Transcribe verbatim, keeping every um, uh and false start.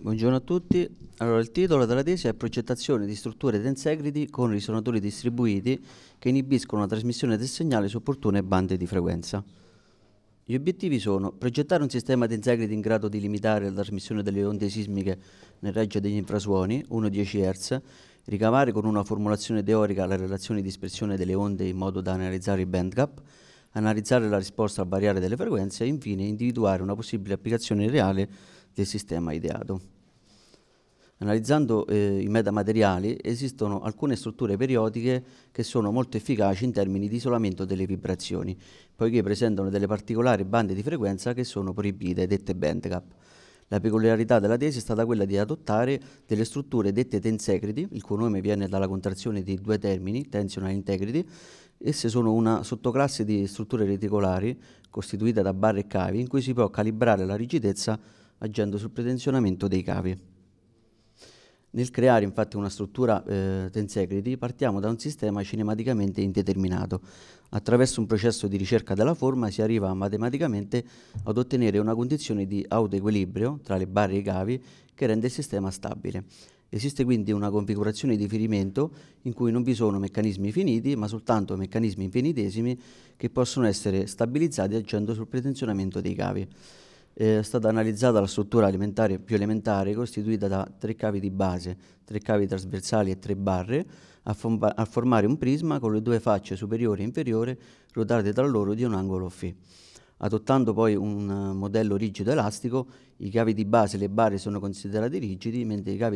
Buongiorno a tutti. Allora, il titolo della tesi è Progettazione di strutture tensegrity con risonatori distribuiti che inibiscono la trasmissione del segnale su opportune bande di frequenza. Gli obiettivi sono progettare un sistema tensegrity in grado di limitare la trasmissione delle onde sismiche nel range degli infrasuoni, uno a dieci hertz, ricavare con una formulazione teorica la relazione di dispersione delle onde in modo da analizzare il bandgap, analizzare la risposta al variare delle frequenze e infine individuare una possibile applicazione reale del sistema ideato. Analizzando eh, i metamateriali esistono alcune strutture periodiche che sono molto efficaci in termini di isolamento delle vibrazioni, poiché presentano delle particolari bande di frequenza che sono proibite, dette bandgap. La peculiarità della tesi è stata quella di adottare delle strutture dette tensegrity, il cui nome viene dalla contrazione di due termini, tensional integrity. Esse sono una sottoclasse di strutture reticolari costituita da barre e cavi in cui si può calibrare la rigidezza agendo sul pretensionamento dei cavi. Nel creare infatti una struttura eh, tensegrity partiamo da un sistema cinematicamente indeterminato. Attraverso un processo di ricerca della forma si arriva matematicamente ad ottenere una condizione di autoequilibrio tra le barre e i cavi che rende il sistema stabile. Esiste quindi una configurazione di riferimento in cui non vi sono meccanismi finiti, ma soltanto meccanismi infinitesimi che possono essere stabilizzati agendo sul pretensionamento dei cavi. È stata analizzata la struttura alimentare più elementare costituita da tre cavi di base, tre cavi trasversali e tre barre a, fom- a formare un prisma con le due facce superiore e inferiore rotate tra loro di un angolo φ. Adottando poi un uh, modello rigido elastico, i cavi di base e le barre sono considerati rigidi, mentre i cavi